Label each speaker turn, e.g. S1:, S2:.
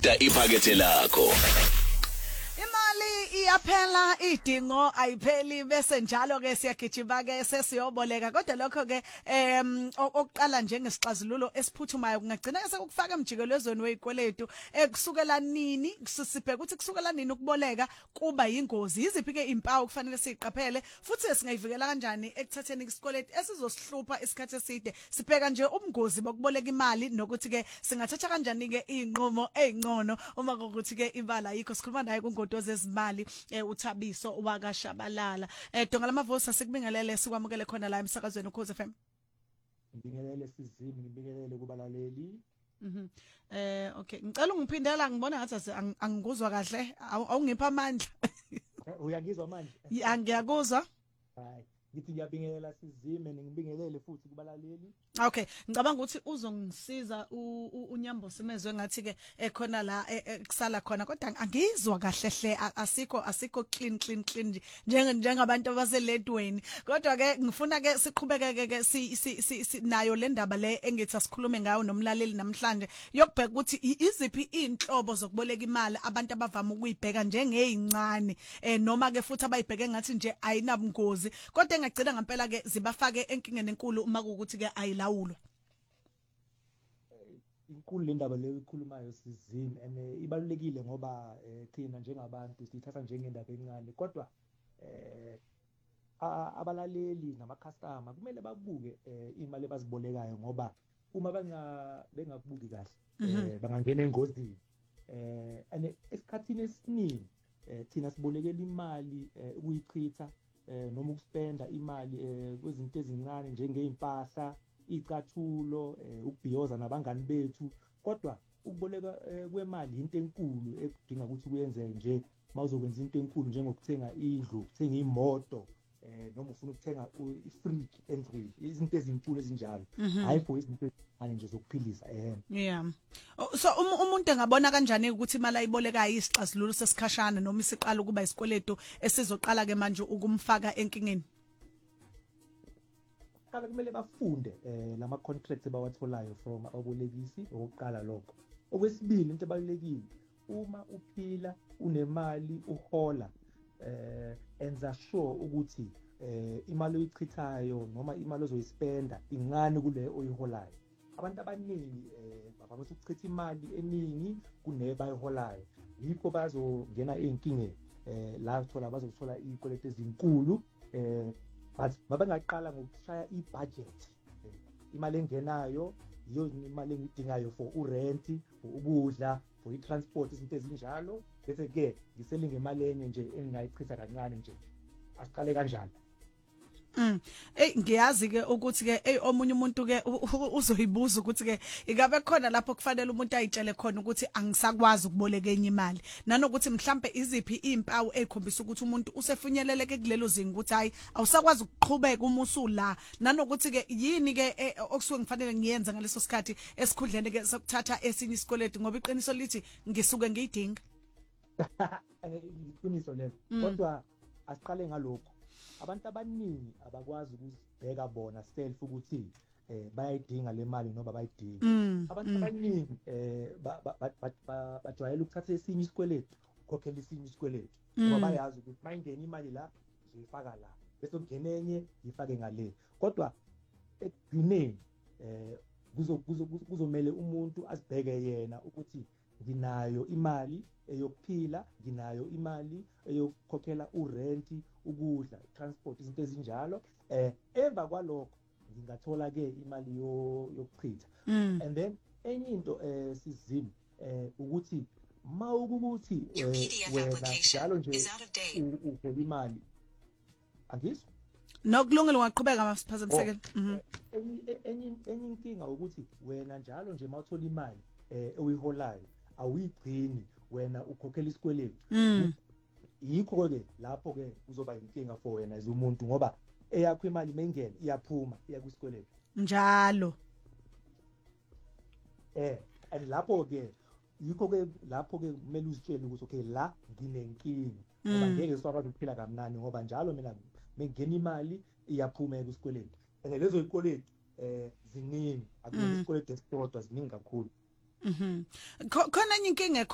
S1: qeda iphakethe lakho.
S2: Imali iyaphela idingo ayipheli bese njalo ke siyagijima ke sesiyoboleka kodwa lokho ke okuqala njengesixazululo esiphuthumayo kungagcina ke sekufaka emjikelezweni wezikweletu kusukela nini sibheka ukuthi kusukela nini ukuboleka kuba yingozi iziphi ke impawu kufanele siqaphele futhi singayivikela kanjani ekuthatheni isikweletu esizosihlupa isikhathi eside sibheka nje ubungozi bokuboleka imali nokuthi ke singathatha kanjani ke inqumo ezingcono uma ukuthi ke ibala yikho sikhuluma naye kungodoze ezimali uThabiso wakashabalala donga lamavosi sikubingelele sikwamukele khona la emsakazweni uKhoze FM.
S3: Ngibingelele sizini ngibingelele kubalaleli.
S2: Okay ngicela ungiphindela ngibona ngathi angikuzwa kahle awungipha amandla.
S3: Uyangizwa manje?
S2: Ngiyakuzwa.
S3: Hayi ngithi ngiyabingelela sizime ngibingelele futhi kubalaleli.
S2: Okay ngicabanga ukuthi uzongisiza uNyambo Simezwe ngathi ke ekhona la kusala khona kodwa angizwa kahle hle asikho clean njengabantu abaseledweni kodwa ke ngifuna ke siqhubeke ke si nayo le ndaba le engithi asikhulume ngayo nomlaleli namhlanje yokubheka ukuthi iziphi inhlobo zokuboleka imali abantu abavama ukuyibheka njengezincane noma ke futhi abayibheke ngathi nje ayinabungozi kodwa engagcina ngempela ke zibafake enkingeni enkulu uma ukuthi ke ayilawulwa.
S3: Inkulu le ndaba leyo ikhulumayo sizini ibalulekile ngoba thina njengabantu sithatha njengendaba encane kodwa abalaleli nama-customer kumele babuke imali abazibolekayo ngoba uma bengakubuki kahle bangangena engozini and esikhathini esiningi thina sibolekela imali ukuyichitha noma ukuspenda imali kwezinto ezincane njengeimpahla icathulo ukubhiyoza nabangani bethu kodwa ukuboleka kwemali into enkulu ekudinga ukuthi kuyenzeke nje mawuzokwenza into enkulu njengokuthenga indlu ukuthenga imoto noma ufuna ukuthenga i-fridge endlini izinto ezinkulu ezinjalo hayi for izinto nje zokuphilisa
S2: yeah so umuntu engabona kanjani ukuthi imali ayibolekayo isixazululo sesikhashana noma isiqala ukuba isikweletu esizoqala ke manje ukumfaka enkingeni.
S3: Kumele bafunde lama contracts abawatholayo from ababolekisi okokuqala lokho. Okwesibili into ebalulekile uma uphila unemali uhola enza sure ukuthi imali oyichithayo noma imali ozoyispenda incane kule oyiholayo. Abantu abaningi bavamisa ukuchitha imali eningi kunebayiholayo yikho bazongena ezinkingeni la uthola bazothola izikweletu ezinkulu babengaqala ngokushaya ibudget imali engenayo iyo imali engidingayo for urent for ukudla for itransport izinto ezinjalo bese ke ngiselinge imali enye nje engingayichitha kancane nje asiqale kanjalo.
S2: Ngiyazi ke ukuthi ke omunye umuntu ke uzoyibuza ukuthi ke ingabe khona lapho kufanele umuntu ayitshele khona ukuthi angisakwazi ukuboleka enye imali nanokuthi mhlambe iziphi izimpawu ezikhombisa ukuthi umuntu usefinyeleleke kulelo zinga ukuthi hayi awusakwazi ukuqhubeka uma usula nanokuthi ke yini ke okusuke ngifanele ngiyenze ngaleso sikhathi esikhundleni ke sokuthatha esinye isikweletu ngoba iqiniso lithi ngisuke ngiyidinga.
S3: Iqiniso lelo kodwa asiqale ngalokho. Abantu abaningi abakwazi ukuzibheka bona self ukuthi bayayidinga le mali noma bayidinga. Abantu abaningi bajwayele ukuthatha esinye isikweletu ukhokhela esinye isikweletu ngoba bayazi ukuthi mayingena imali la ngiyifaka la bese kungena enye ngifake ngale kodwa ekugcineni kuzomela umuntu azibheke yena ukuthi nginayo imali eyokuphila nginayo imali eyokukhokhela urent ukudla transport izinto ezinjalo emva kwalokho ngingathola ke imali yokuchitha and then enye into sizimi ukuthi mawukuthi wena njalo nje uhola imali angizwa
S2: nokulungile ungaqhubeka masiphazamiseke.
S3: Enye inkinga ukuthi wena njalo nje mawuthola imali oyiholayo awuyigcini wena ukhokhela isikweletu yikho ke lapho ke kuzoba inkinga for wena as umuntu ngoba eyakho imali mengene iyaphuma iya kwisikweletu
S2: njalo
S3: and lapho ke yikho ke lapho ke kumele uzitshele ukuthi okay la nginenkinga ngoba ngeke sikwazi ukuphila kamnandi ngoba njalo mina mengena imali iyaphuma kwisikweletu and lezo ikweletu ziningi akunesikweletu esisodwa ziningi kakhulu
S2: khona enye inkinga